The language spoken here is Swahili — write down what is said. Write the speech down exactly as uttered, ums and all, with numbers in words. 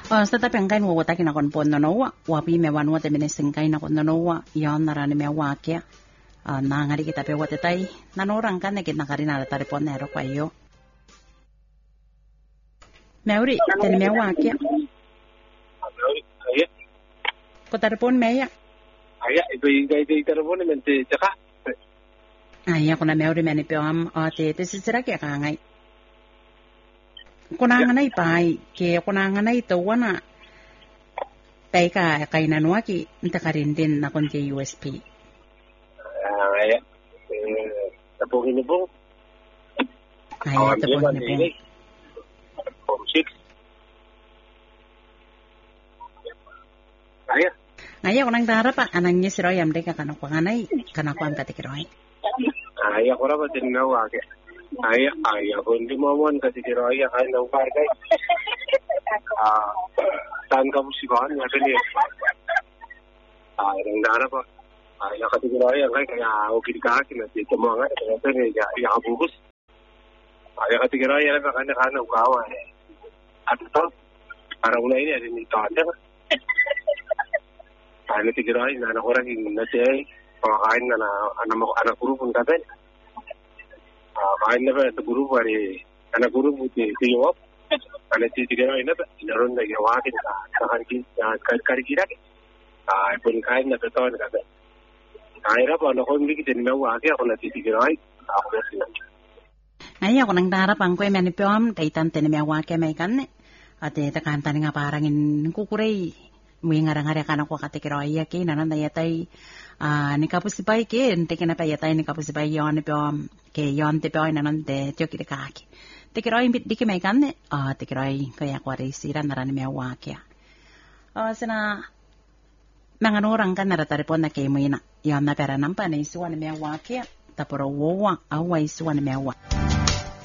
Uh, sa tapang kain wo taki na kon pon no wa wa pi me wan wote mene sing kain na kon no wa yon narani me wa kya uh, na ngari kita pe wote tai nanorang kan ne kit nakarina ta pon ne ro kwayo meuri ten me wa kya ko tar pon me ya aya ibu ibu ibu tar pon mente chaka aya ko na meuri me ne pe am ate te sisira kya ka ngai ko na ngai pai ke ko na ngai to wana pai ka kai na no ki nta karin din na kon ke U S P aya tapo ni po aya tapo ni po form six aya aya ko nang dara pa anang ni siro yam de ka kana ko nganai kana ko am katikiroi aya ko ra ba tin na wa ke aya aya ko ndi mo mon katikiroi aya kai na par kai ah tan ka musiban ya ke ni aya nang dara pa aya katikiroi aya kai ya o kidika ki na ti mo nga ka ne ya ya bugus aya katikiroi aya ka kana kana ukawa at to para una ini ada ni tanda ana tigirai na na orang ini nanti kain na anak anak guru pun kata kain na ba guru bari anak guru buti tiyo ana tigirai na naron na yawa ki na sahan ki kar kira ki ay pun kain na beton kata ay ra pa no ko mi ki tin na wa ki ako na tigirai ako na sila ay ako nang darap ang ko men piom kaitan tin me wa ke may kan ate ta kan tan nga parangin kukuray mui ngarang-ngara kana ko katikiroi ke nanan da yatai a ni kapusipai ke ente kena pa yatai ni kapusipai yon piom ke yon te pioi nanan de tio kirikaki tikiroi bit dike mai kan ne a tikiroi ko ya kwari siran naran me wa ke a sana mga orang kan naratari po na ke mui na yon na pera nampa na isuan me wa ke taporo wo wa awai isuan me wa